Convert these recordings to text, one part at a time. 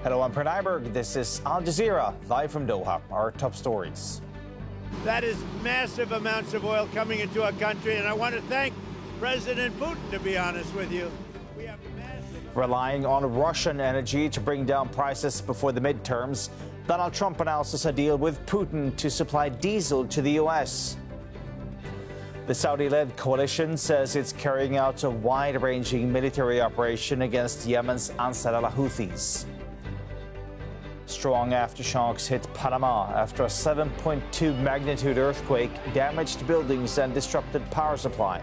Hello, I'm Pranayberg. This is Al Jazeera, live from Doha. Our top stories. That is massive amounts of oil coming into our country, and I want to thank President Putin, to be honest with you. We have Relying on Russian energy to bring down prices before the midterms, Donald Trump announces a deal with Putin to supply diesel to the U.S. The Saudi-led coalition says it's carrying out a wide-ranging military operation against Yemen's Ansar al-Houthis. Strong aftershocks hit Panama after a 7.2 magnitude earthquake damaged buildings and disrupted power supply.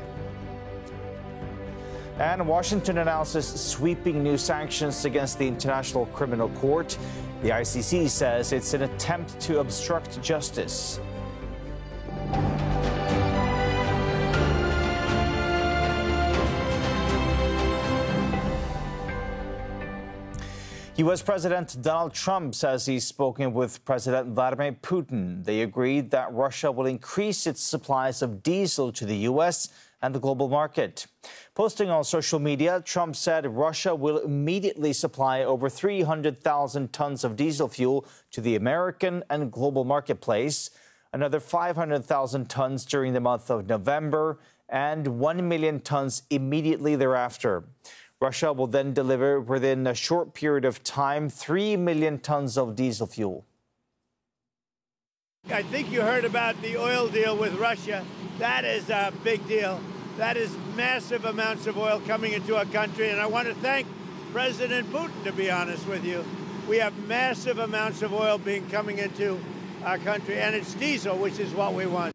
And Washington announces sweeping new sanctions against the International Criminal Court. The ICC says it's an attempt to obstruct justice. U.S. President Donald Trump says he's spoken with President Vladimir Putin. They agreed that Russia will increase its supplies of diesel to the U.S. and the global market. Posting on social media, Trump said Russia will immediately supply over 300,000 tons of diesel fuel to the American and global marketplace, another 500,000 tons during the month of November, and 1 million tons immediately thereafter. Russia will then deliver within a short period of time 3 million tons of diesel fuel. I think you heard about the oil deal with Russia. That is a big deal. That is massive amounts of oil coming into our country, and I want to thank President Putin, to be honest with you. We have massive amounts of oil coming into our country, and it's diesel, which is what we want.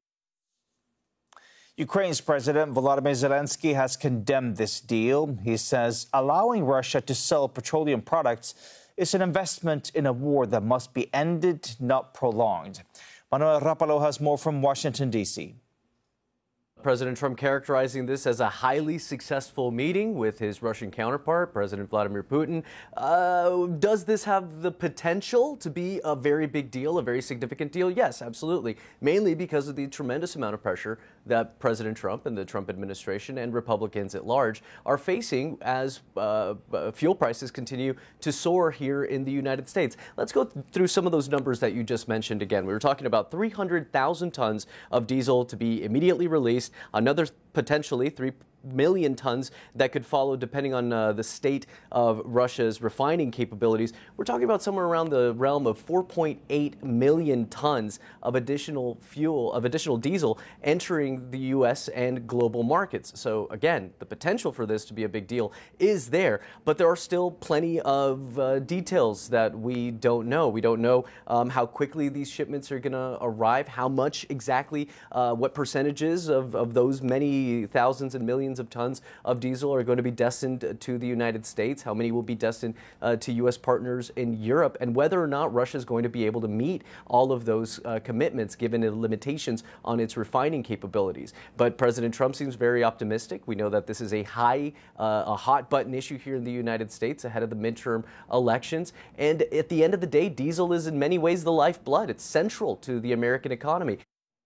Ukraine's President Volodymyr Zelensky has condemned this deal. He says allowing Russia to sell petroleum products is an investment in a war that must be ended, not prolonged. Manuel Rapalo has more from Washington, D.C. President Trump characterizing this as a highly successful meeting with his Russian counterpart, President Vladimir Putin. Does this have the potential to be a very big deal, a very significant deal? Yes, absolutely. Mainly because of the tremendous amount of pressure that President Trump and the Trump administration and Republicans at large are facing as fuel prices continue to soar here in the United States. Let's go through some of those numbers that you just mentioned again. We were talking about 300,000 tons of diesel to be immediately released. Another potentially 3 million tons that could follow depending on the state of Russia's refining capabilities. We're talking about somewhere around the realm of 4.8 million tons of additional fuel, of additional diesel entering the U.S. and global markets. So again, the potential for this to be a big deal is there, but there are still plenty of details that we don't know. We don't know how quickly these shipments are going to arrive, how much exactly, what percentages of those many thousands and millions of tons of diesel are going to be destined to the United States, how many will be destined to U.S. partners in Europe, and whether or not Russia is going to be able to meet all of those commitments given the limitations on its refining capabilities. But President Trump seems very optimistic. We know that this is a hot button issue here in the United States ahead of the midterm elections. And at the end of the day, diesel is in many ways the lifeblood. It's central to the American economy.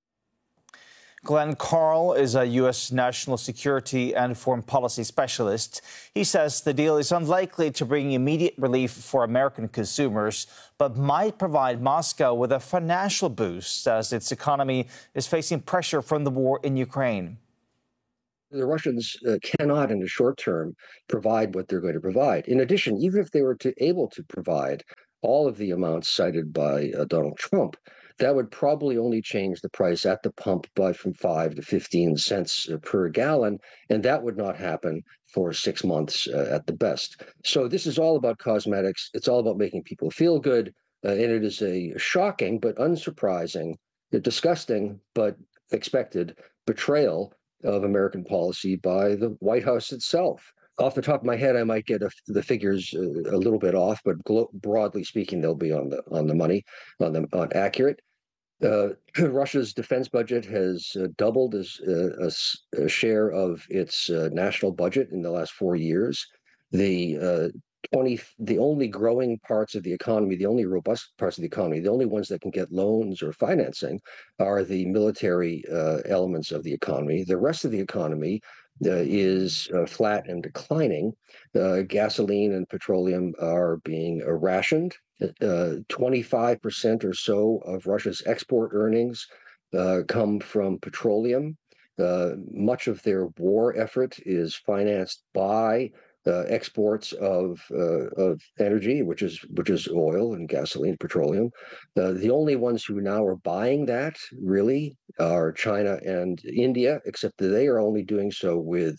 Glenn Carl is a U.S. national security and foreign policy specialist. He says the deal is unlikely to bring immediate relief for American consumers, but might provide Moscow with a financial boost as its economy is facing pressure from the war in Ukraine. The Russians cannot, in the short term, provide what they're going to provide. In addition, even if they were able to provide all of the amounts cited by Donald Trump, that would probably only change the price at the pump by from 5 to 15 cents per gallon, and that would not happen for 6 months at the best. So this is all about cosmetics. It's all about making people feel good, and it is a shocking but unsurprising, disgusting but expected betrayal of American policy by the White House itself. Off the top of my head, I might get the figures a little bit off, but broadly speaking, they'll be on the money, on accurate. Russia's defense budget has doubled as a share of its national budget in the last 4 years. The only growing parts of the economy, the only robust parts of the economy, the only ones that can get loans or financing are the military elements of the economy. The rest of the economy is flat and declining. Gasoline and petroleum are being rationed. 25% or so of Russia's export earnings come from petroleum. Much of their war effort is financed by exports of energy, which is oil and gasoline, petroleum. The only ones who now are buying that really are China and India, except that they are only doing so with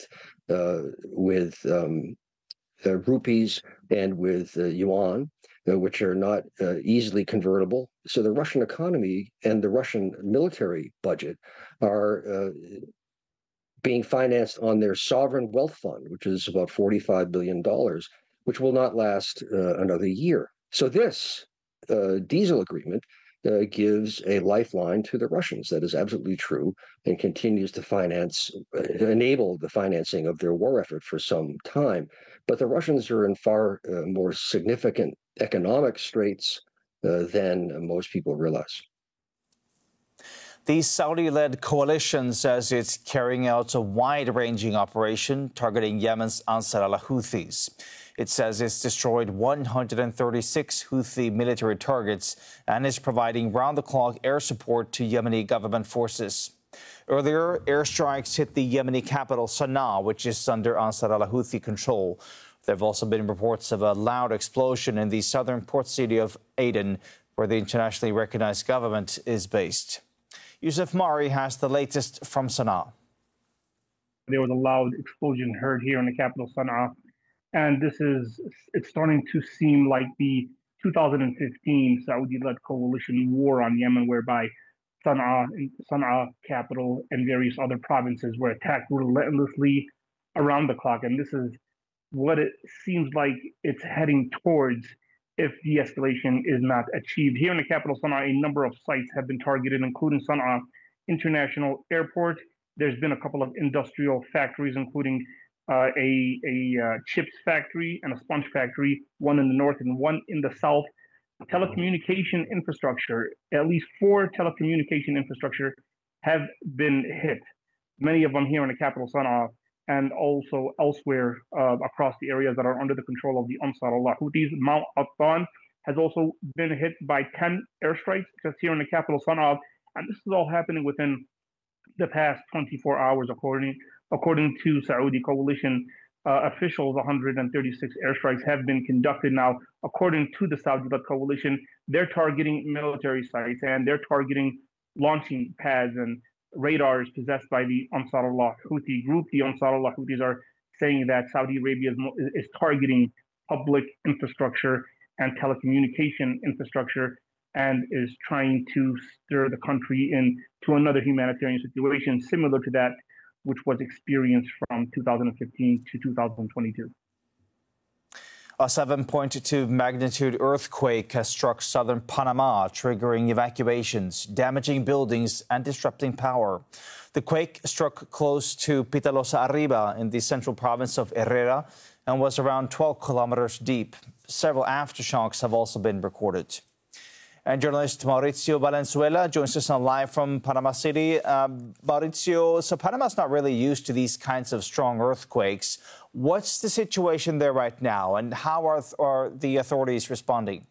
rupees and with yuan, which are not easily convertible. So the Russian economy and the Russian military budget are being financed on their sovereign wealth fund, which is about $45 billion, which will not last another year. So this diesel agreement gives a lifeline to the Russians. That is absolutely true, and continues to enable the financing of their war effort for some time. But the Russians are in far more significant economic straits than most people realize. The Saudi-led coalition says it's carrying out a wide-ranging operation targeting Yemen's Ansar al-Houthis. It says it's destroyed 136 Houthi military targets and is providing round-the-clock air support to Yemeni government forces. Earlier, airstrikes hit the Yemeni capital Sana'a, which is under Ansar al-Houthi control. There have also been reports of a loud explosion in the southern port city of Aden, where the internationally recognized government is based. Yusuf Mari has the latest from Sana'a. There was a loud explosion heard here in the capital, Sana'a, and it's starting to seem like the 2015 Saudi-led coalition war on Yemen, whereby Sana'a capital and various other provinces were attacked relentlessly around the clock, and this is what it seems like it's heading towards if de-escalation is not achieved. Here in the capital, Sana'a, a number of sites have been targeted, including Sana'a International Airport. There's been a couple of industrial factories, including a chips factory and a sponge factory, one in the north and one in the south. Telecommunication infrastructure, at least 4 telecommunication infrastructure have been hit. Many of them here in the capital, Sana'a, and also elsewhere across the areas that are under the control of the Ansar al-Houthis. Mount Attan has also been hit by 10 airstrikes just here in the capital, Sana'a, and this is all happening within the past 24 hours, according to Saudi coalition officials. 136 airstrikes have been conducted now. According to the Saudi-led coalition, they're targeting military sites and they're targeting launching pads and radars possessed by the Ansar al-Houthi group. The Ansar al-Houthis are saying that Saudi Arabia is targeting public infrastructure and telecommunication infrastructure and is trying to stir the country into another humanitarian situation similar to that which was experienced from 2015 to 2022. A 7.2 magnitude earthquake has struck southern Panama, triggering evacuations, damaging buildings and disrupting power. The quake struck close to Pitalosa Arriba in the central province of Herrera and was around 12 kilometers deep. Several aftershocks have also been recorded. And journalist Mauricio Valenzuela joins us on live from Panama City. Mauricio, so Panama's not really used to these kinds of strong earthquakes. What's the situation there right now, and how are the authorities responding?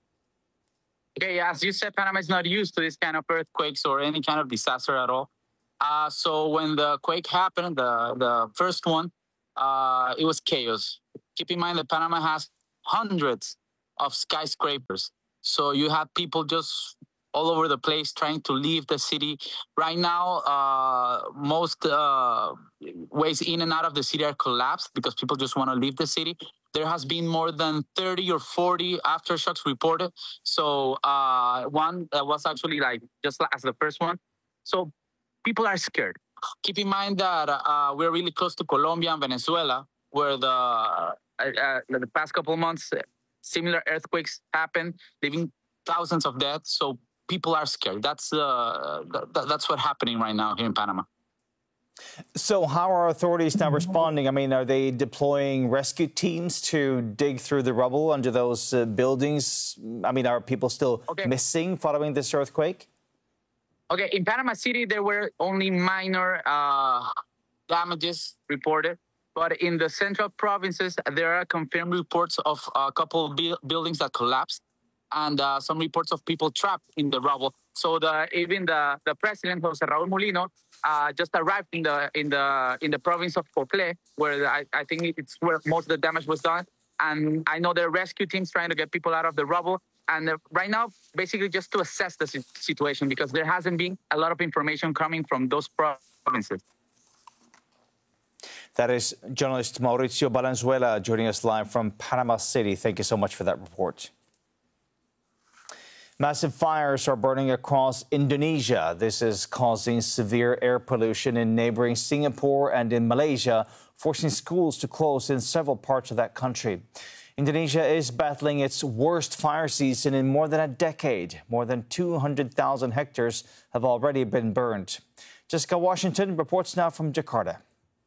Okay, as you said, Panama is not used to this kind of earthquakes or any kind of disaster at all. So when the quake happened, the first one, it was chaos. Keep in mind that Panama has hundreds of skyscrapers. So you have people just all over the place trying to leave the city. Right now, most ways in and out of the city are collapsed because people just want to leave the city. There has been more than 30 or 40 aftershocks reported. So one that was actually like just as the first one. So people are scared. Keep in mind that we're really close to Colombia and Venezuela, where the past couple of months, similar earthquakes happened, leaving thousands of deaths. So people are scared. That's what's happening right now here in Panama. So how are authorities now responding? I mean, are they deploying rescue teams to dig through the rubble under those buildings? I mean, are people still missing following this earthquake? Okay, in Panama City, there were only minor damages reported. But in the central provinces, there are confirmed reports of a couple of buildings that collapsed and some reports of people trapped in the rubble. So even the president, Jose Raul Mulino, just arrived in the province of Pocle, where I think it's where most of the damage was done. And I know there are rescue teams trying to get people out of the rubble. And right now, basically just to assess the situation, because there hasn't been a lot of information coming from those provinces. That is journalist Mauricio Valenzuela joining us live from Panama City. Thank you so much for that report. Massive fires are burning across Indonesia. This is causing severe air pollution in neighboring Singapore and in Malaysia, forcing schools to close in several parts of that country. Indonesia is battling its worst fire season in more than a decade. More than 200,000 hectares have already been burned. Jessica Washington reports now from Jakarta.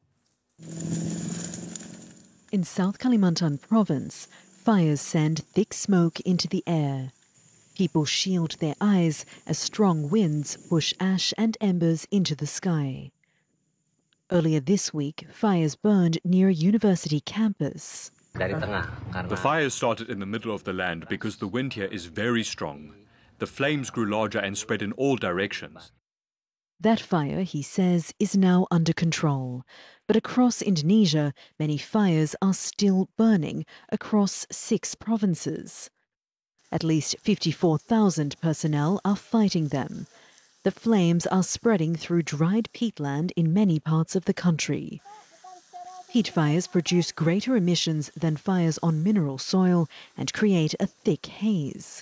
In South Kalimantan province, fires send thick smoke into the air. People shield their eyes as strong winds push ash and embers into the sky. Earlier this week, fires burned near a university campus. The fires started in the middle of the land because the wind here is very strong. The flames grew larger and spread in all directions. That fire, he says, is now under control. But across Indonesia, many fires are still burning across 6 provinces. At least 54,000 personnel are fighting them. The flames are spreading through dried peatland in many parts of the country. Peat fires produce greater emissions than fires on mineral soil and create a thick haze.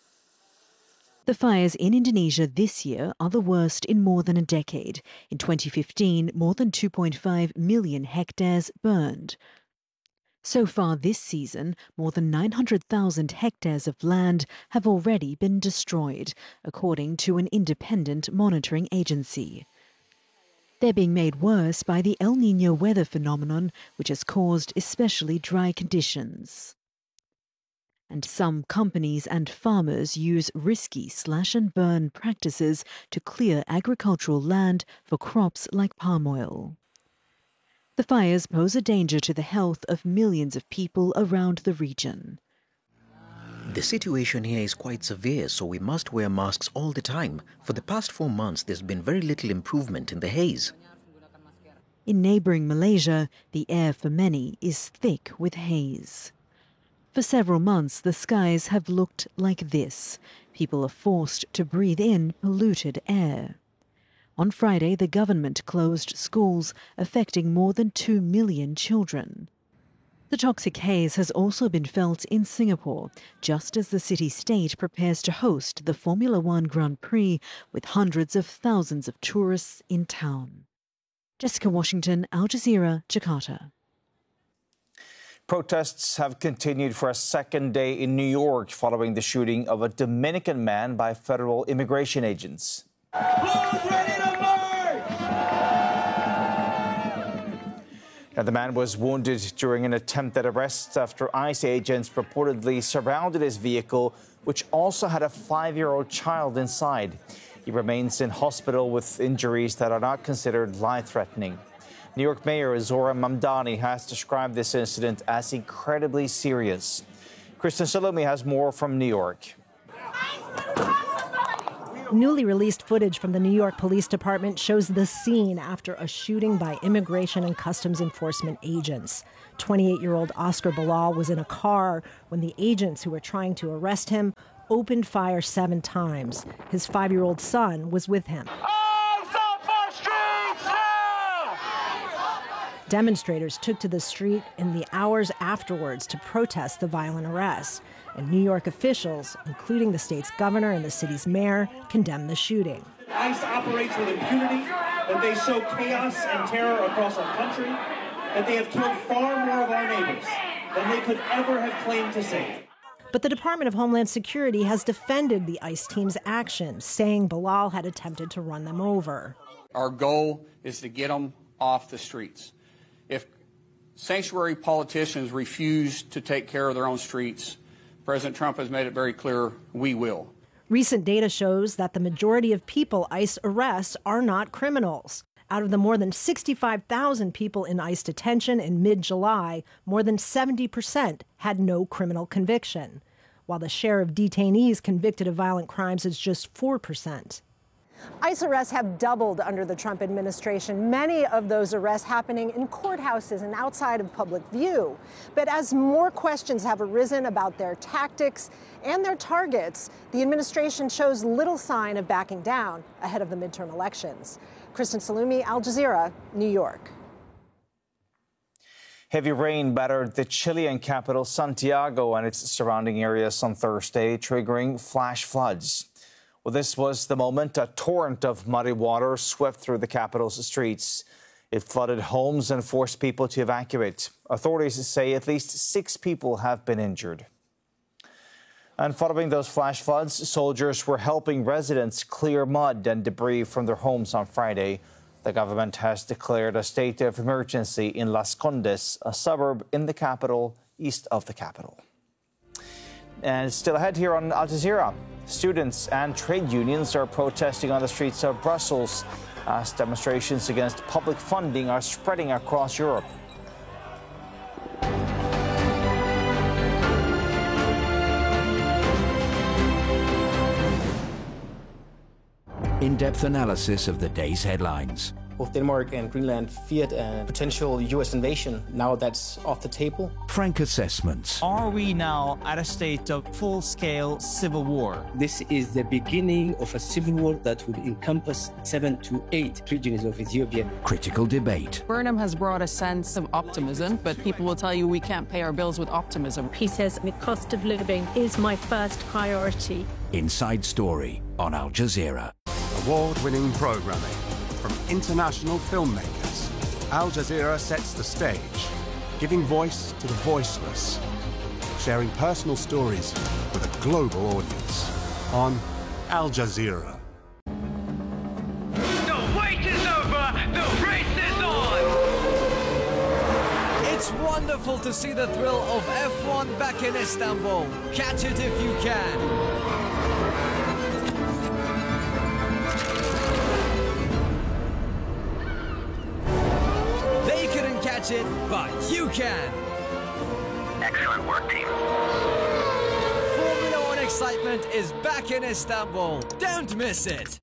The fires in Indonesia this year are the worst in more than a decade. In 2015, more than 2.5 million hectares burned. So far this season, more than 900,000 hectares of land have already been destroyed, according to an independent monitoring agency. They're being made worse by the El Niño weather phenomenon, which has caused especially dry conditions. And some companies and farmers use risky slash-and-burn practices to clear agricultural land for crops like palm oil. The fires pose a danger to the health of millions of people around the region. The situation here is quite severe, so we must wear masks all the time. For the past 4 months, there's been very little improvement in the haze. In neighbouring Malaysia, the air for many is thick with haze. For several months, the skies have looked like this. People are forced to breathe in polluted air. On Friday, the government closed schools, affecting more than 2 million children. The toxic haze has also been felt in Singapore, just as the city-state prepares to host the Formula One Grand Prix with hundreds of thousands of tourists in town. Jessica Washington, Al Jazeera, Jakarta. Protests have continued for a second day in New York following the shooting of a Dominican man by federal immigration agents. Now, the man was wounded during an attempted arrest after ICE agents reportedly surrounded his vehicle, which also had a 5-year-old child inside. He remains in hospital with injuries that are not considered life-threatening. New York Mayor Zohran Mamdani has described this incident as incredibly serious. Kristen Salome has more from New York. Newly released footage from the New York Police Department shows the scene after a shooting by Immigration and Customs Enforcement agents. 28-year-old Oscar Bilal was in a car when the agents who were trying to arrest him opened fire 7 times. His 5-year-old son was with him. Demonstrators took to the street in the hours afterwards to protest the violent arrest. And New York officials, including the state's governor and the city's mayor, condemned the shooting. ICE operates with impunity, that they sow chaos and terror across our country, that they have killed far more of our neighbors than they could ever have claimed to save. But the Department of Homeland Security has defended the ICE team's actions, saying Bilal had attempted to run them over. Our goal is to get them off the streets. If sanctuary politicians refuse to take care of their own streets, President Trump has made it very clear we will. Recent data shows that the majority of people ICE arrests are not criminals. Out of the more than 65,000 people in ICE detention in mid-July, more than 70% had no criminal conviction, while the share of detainees convicted of violent crimes is just 4%. ICE arrests have doubled under the Trump administration, many of those arrests happening in courthouses and outside of public view. But as more questions have arisen about their tactics and their targets, the administration shows little sign of backing down ahead of the midterm elections. Kristen Salumi, Al Jazeera, New York. Heavy rain battered the Chilean capital Santiago and its surrounding areas on Thursday, triggering flash floods. Well, this was the moment a torrent of muddy water swept through the capital's streets. It flooded homes and forced people to evacuate. Authorities say at least 6 people have been injured. And following those flash floods, soldiers were helping residents clear mud and debris from their homes on Friday. The government has declared a state of emergency in Las Condes, a suburb in the capital, east of the capital. And still ahead here on Al Jazeera, students and trade unions are protesting on the streets of Brussels as demonstrations against public funding are spreading across Europe. In-depth analysis of the day's headlines. Both Denmark and Greenland feared a potential U.S. invasion. Now that's off the table. Frank assessments. Are we now at a state of full-scale civil war? This is the beginning of a civil war that will encompass 7 to 8 regions of Ethiopia. Critical debate. Burnham has brought a sense of optimism, but people will tell you we can't pay our bills with optimism. He says the cost of living is my first priority. Inside Story on Al Jazeera. Award-winning programming from international filmmakers. Al Jazeera sets the stage, giving voice to the voiceless, sharing personal stories with a global audience on Al Jazeera. The wait is over! The race is on! It's wonderful to see the thrill of F1 back in Istanbul. Catch it if you can. It, but you can. Excellent work, team. Formula One excitement is back in Istanbul. Don't miss it.